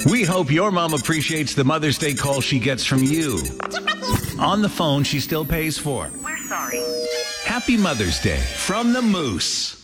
We hope your mom appreciates the Mother's Day call she gets from you. On the phone she still pays for. We're sorry. Happy Mother's Day from the Moose.